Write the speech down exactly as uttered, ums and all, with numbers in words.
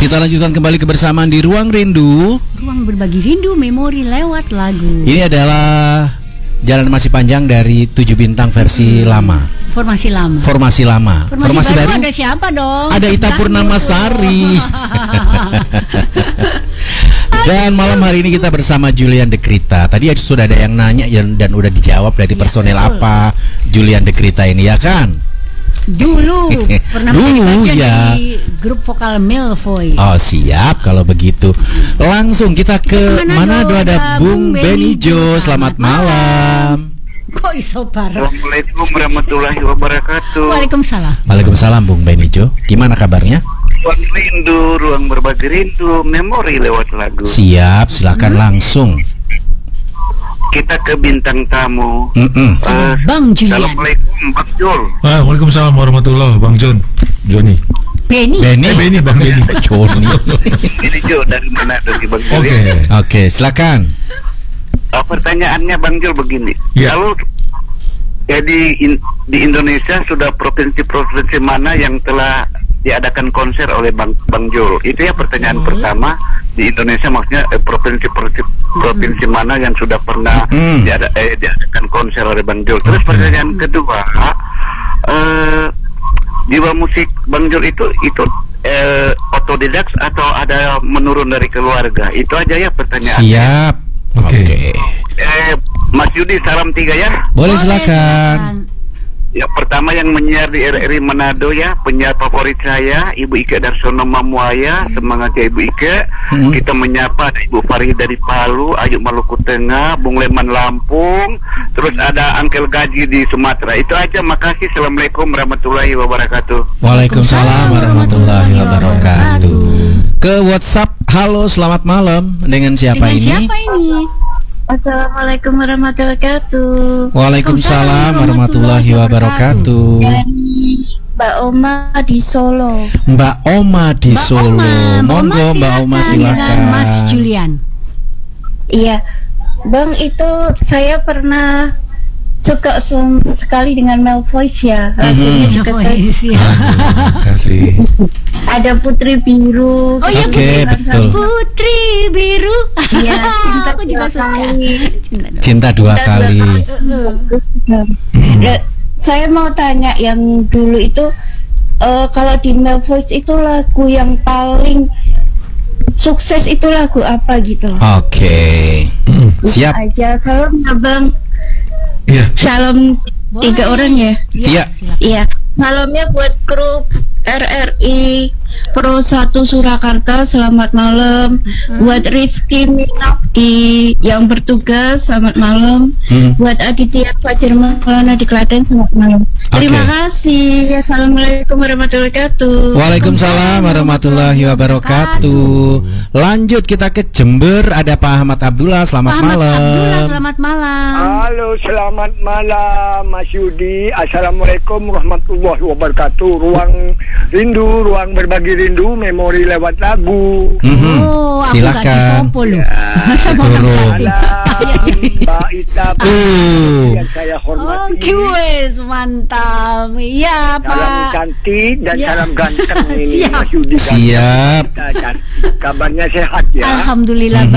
Kita lanjutkan kembali kebersamaan di Ruang Rindu. Ruang berbagi rindu, memori lewat lagu. Ini adalah jalan masih panjang dari tujuh bintang versi hmm. lama. Formasi lama. Formasi lama. Formasi, Formasi baru, baru ada siapa dong? Ada Ita Purnamasari. Dan malam hari ini kita bersama Julian Dekrita. Tadi sudah ada yang nanya dan, dan udah dijawab dari ya, personel betul. Apa Julian Dekrita ini, ya kan? Dulu pernah dulu ya di grup vokal Male Voice. Oh siap kalau begitu. Langsung kita ke Manado, ada Bung Benijo. Selamat malam. Kok iso bareng? Assalamualaikum warahmatullahi wabarakatuh. Waalaikumsalam. Waalaikumsalam Bung Benijo. Gimana kabarnya? Ruang rindu, ruang berbagi rindu, memori lewat lagu. Siap, silakan hmm. langsung. Kita ke bintang tamu. Mm-mm. Uh, Bang Julian. Assalamualaikum Bang Jul. Ah, Waalaikumsalam warahmatullahi Bang John. Joni. Beni. Beni. Eh, Beni Bang Beni. Joni. Ini Jo dari mana dari Bang Jul? Oke. Okay. Oke, okay, silakan. Uh, pertanyaannya Bang Jul begini. Ya. Kalau ya di in, di Indonesia sudah provinsi-provinsi mana yang telah diadakan konser oleh Bang Bang Jul? Itu ya pertanyaan hmm. pertama. Di Indonesia maksudnya eh, provinsi provinsi, provinsi hmm. mana yang sudah pernah hmm. diada, eh, diadakan konser oleh Bang Jul. Terus pertanyaan kedua, eh, jiwa musik Bang Jul itu itu eh, otodidak atau ada menurun dari keluarga? Itu aja ya pertanyaannya. Siap. Oke. Okay. Eh, Mas Yudi, salam tiga ya. Boleh, silakan. Ya, pertama yang menyiar di R R I Manado ya, penyiar favorit saya Ibu Ike Darsono Mamuaya. Semangat ya Ibu Ike. hmm. Kita menyapa ada Ibu Farih dari Palu, Ayu Maluku Tengah, Bung Leman Lampung, terus ada Angkel Gaji di Sumatera. Itu aja, makasih. Assalamualaikum warahmatullahi wabarakatuh. Waalaikumsalam warahmatullahi wabarakatuh. Ke WhatsApp, halo selamat malam. Dengan siapa Dengan ini? siapa ini? Assalamualaikum warahmatullahi wabarakatuh. Waalaikumsalam warahmatullahi wabarakatuh. Mbak Oma di Solo. Mbak Oma di Mbak Solo. Oma. Monggo Mbak Oma, silakan. Mas Julian. Iya, Bang, itu saya pernah suka sekali dengan Male Voice ya. Lagunya mm-hmm. juga Voice, saya. ya. Kasih. Ada Putri Biru. Oh iya, okay, betul. Putri Biru. Iya, cinta aku juga dua kali. Cinta dua cinta kali. Dua kali. Ya, saya mau tanya yang dulu itu uh, kalau di Male Voice itu lagu yang paling sukses itu lagu apa gitu? Oke. Okay. Mm. Siap. Aja kalau ya Bang. Iya. Salam boleh. Tiga orang ya. Iya. Iya. Salamnya buat grup R R I Pro satu Surakarta, selamat malam. hmm. Buat Rifki Minafki yang bertugas, selamat malam. hmm. Buat Aditya Fajar Maulana di Klaten, selamat malam. okay. Terima kasih. Assalamualaikum warahmatullahi wabarakatuh. Waalaikumsalam warahmatullahi wabarakatuh. Lanjut kita ke Jember, ada Pak Ahmad Abdullah, selamat Ahmad malam. Abdullah, selamat malam. Halo, selamat malam Mas Yudi. Assalamualaikum warahmatullahi wabarakatuh. Ruang rindu, ruang berbagi rindu, memori lewat lagu. Mm-hmm. Oh, aku silakan. Ya. Turun. Mbak Ita uh. yang saya hormati. Oke, wes mantap. Iya, Pak. Salam cantik dan ya. Salam ganteng ini Siap. Mas Yudi. Siap. Kabarnya sehat ya. Alhamdulillah.